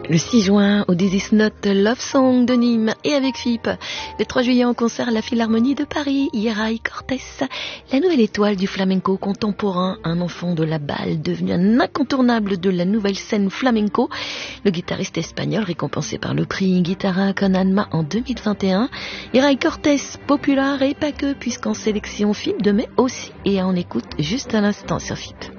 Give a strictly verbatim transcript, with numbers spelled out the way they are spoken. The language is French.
Le six juin, au This Is Not a Love Song de Nîmes et avec F I P. Le trois juillet, en concert à la Philharmonie de Paris, Yeray Cortés, la nouvelle étoile du flamenco contemporain, un enfant de la balle devenu un incontournable de la nouvelle scène flamenco. Le guitariste espagnol récompensé par le prix Guitarra con Alma en deux mille vingt et un. Yeray Cortés, populaire et pas que, puisqu'en sélection F I P de mai aussi, et on écoute juste à l'instant sur F I P.